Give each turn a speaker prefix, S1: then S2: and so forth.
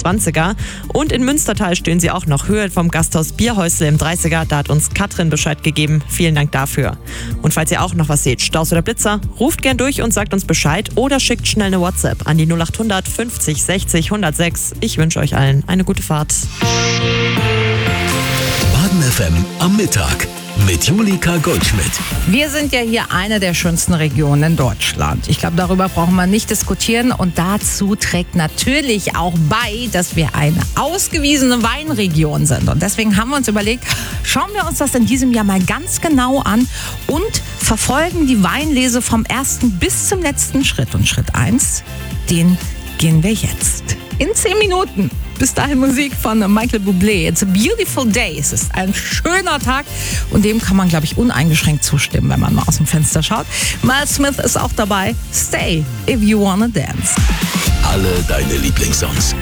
S1: 20er. Und in Münstertal stehen sie auch noch, Höhe vom Gasthaus Bierhäusle im 30er. Da hat uns Katrin Bescheid gegeben. Vielen Dank dafür. Und falls ihr auch noch was seht, Staus oder Blitzer, ruft gern durch und sagt uns Bescheid oder schickt schnell eine WhatsApp an die 0800 50 60 106. Ich wünsche euch allen eine gute Fahrt.
S2: Baden FM am Mittag mit Julika Goldschmidt.
S3: Wir sind ja hier eine der schönsten Regionen in Deutschland. Ich glaube, darüber brauchen wir nicht diskutieren. Und dazu trägt natürlich auch bei, dass wir eine ausgewiesene Weinregion sind. Und deswegen haben wir uns überlegt, schauen wir uns das in diesem Jahr mal ganz genau an und verfolgen die Weinlese vom ersten bis zum letzten Schritt. Und Schritt 1, den gehen wir jetzt. In 10 Minuten. Bis dahin Musik von Michael Bublé. It's a beautiful day. Es ist ein schöner Tag und dem kann man, glaube ich, uneingeschränkt zustimmen, wenn man mal aus dem Fenster schaut. Miles Smith ist auch dabei. Stay if you wanna dance.
S2: Alle deine Lieblingssongs.